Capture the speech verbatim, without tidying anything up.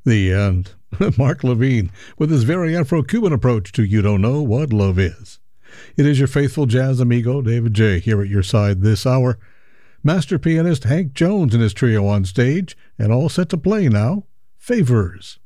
The end. Mark Levine, with his very Afro-Cuban approach to You Don't Know What Love Is. It is your faithful jazz amigo, David J., here at your side this hour. Master pianist Hank Jones and his trio on stage, and all set to play now, Favors.